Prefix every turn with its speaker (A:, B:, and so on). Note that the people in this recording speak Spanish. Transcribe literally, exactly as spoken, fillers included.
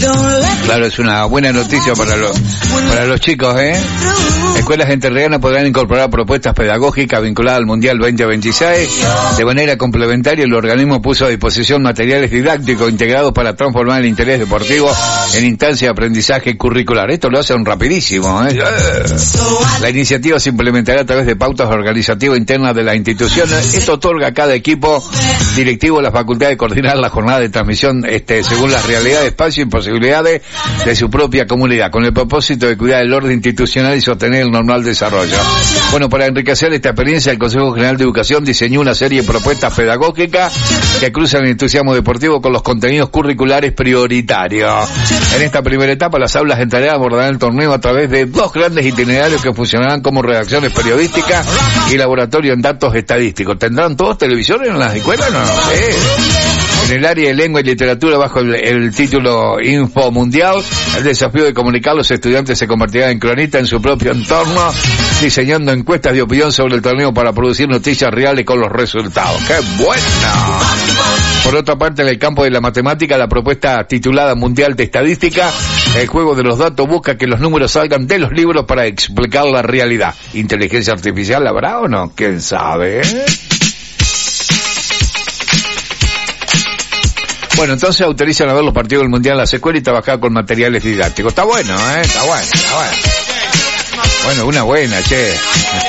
A: Claro, es una buena noticia para los para los chicos, ¿eh? Escuelas entrerrianas podrán incorporar propuestas pedagógicas vinculadas al Mundial veinte veintiséis. De manera complementaria, el organismo puso a disposición materiales didácticos integrados para transformar el interés deportivo en instancia de aprendizaje curricular. Esto lo hacen rapidísimo, ¿eh? La iniciativa se implementará a través de pautas organizativas internas de la institución. Esto otorga a cada equipo directivo la facultad de coordinar la jornada de transmisión este, según las realidades, espacios y posibilidades de su propia comunidad, con el propósito de cuidar el orden institucional y sostener el normal desarrollo. Bueno, para enriquecer esta experiencia, el Consejo General de Educación diseñó una serie de propuestas pedagógicas que cruzan el entusiasmo deportivo con los contenidos curriculares prioritarios. En esta primera etapa, las aulas entrerrianas abordarán el torneo a través de dos grandes itinerarios que funcionarán como redacciones periodísticas y laboratorio en datos estadísticos. ¿Tendrán todos televisores en las escuelas? No, no sé. En el área de lengua y literatura, bajo el, el título Info Mundial, el desafío de comunicar a los estudiantes se convertirá en cronista en su propio entorno, diseñando encuestas de opinión sobre el torneo para producir noticias reales con los resultados. ¡Qué bueno! Por otra parte, en el campo de la matemática, la propuesta titulada Mundial de Estadística, el juego de los datos, busca que los números salgan de los libros para explicar la realidad. ¿Inteligencia artificial habrá o no? ¿Quién sabe? ¿eh? Bueno, entonces autorizan a ver los partidos del Mundial en la escuelas y trabajar con materiales didácticos. Está bueno, ¿eh? Está bueno, está bueno. Bueno, una buena, che.